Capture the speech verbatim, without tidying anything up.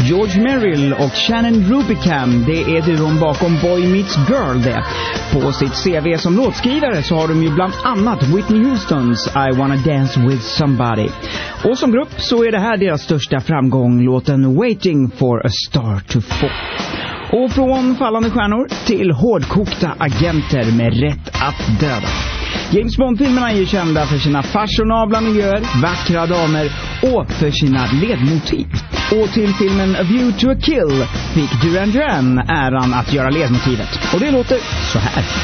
George Merrill och Shannon Rubicam, det är duon bakom Boy Meets Girl det. På sitt C V som låtskrivare så har de ju bland annat Whitney Houstons I Wanna Dance With Somebody. Och som grupp så är det här deras största framgång, låten Waiting for a Star to Fall. Och från fallande stjärnor till hårdkokta agenter med rätt att döda. James Bond-filmerna är ju kända för sina fashionabla miljöer, vackra damer och för sina ledmotiv. Och till filmen A View to a Kill fick Duran Duran äran att göra ledmotivet. Och det låter så här.